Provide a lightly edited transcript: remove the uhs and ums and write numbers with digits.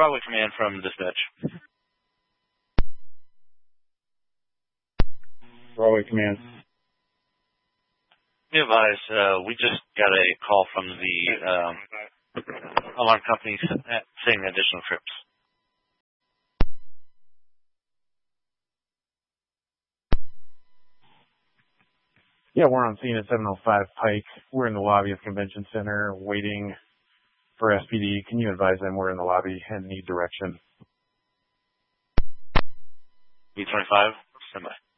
Broadway Command from dispatch. Broadway Command. Be advised, we just got a call from the alarm company saying additional trips. Yeah, we're on scene at 705 Pike. We're in the lobby of Convention Center waiting for SPD. Can you advise them we're in the lobby and need direction? B25, stand by.